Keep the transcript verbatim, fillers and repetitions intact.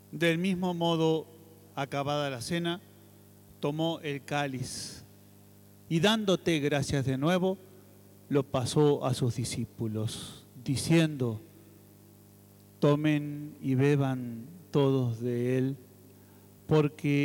Del mismo modo, acabada la cena, tomó el cáliz y dándote gracias de nuevo, lo pasó a sus discípulos, diciendo: tomen y beban todos de él, porque